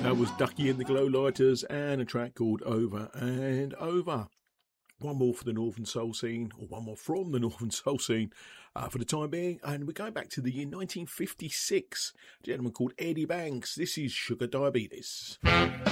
That was Ducky and the Glowlighters and a track called Over and Over. One more for the Northern Soul scene, or one more from the Northern Soul scene for the time being. And we're going back to the year 1956. A gentleman called Eddie Banks. This is Sugar Diabetes.